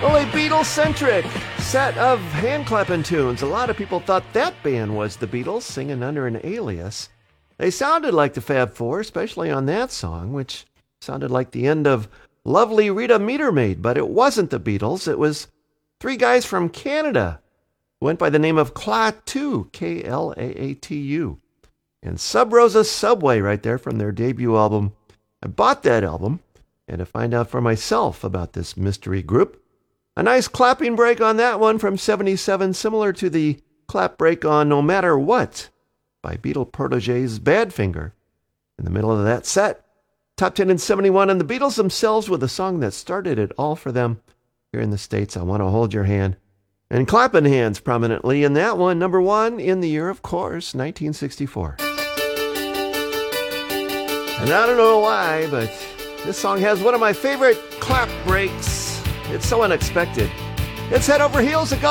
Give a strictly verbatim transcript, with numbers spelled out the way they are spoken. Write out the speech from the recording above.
Well, a Beatles-centric set of hand-clapping tunes. A lot of people thought that band was the Beatles, singing under an alias. They sounded like the Fab Four, especially on that song, which sounded like the end of Lovely Rita Metermaid, but it wasn't the Beatles. It was three guys from Canada who went by the name of Klaatu, K L A A T U. And Sub Rosa Subway right there from their debut album. I bought that album, and to find out for myself about this mystery group, a nice clapping break on that one from seventy-seven, similar to the clap break on No Matter What by Beatle proteges Badfinger. In the middle of that set, top ten in seventy-one, and the Beatles themselves with a song that started it all for them here in the States, I Want to Hold Your Hand. And clapping hands prominently in that one, number one in the year, of course, nineteen sixty-four. And I don't know why, but this song has one of my favorite clap breaks. It's so unexpected. It's Head Over Heels. It goes.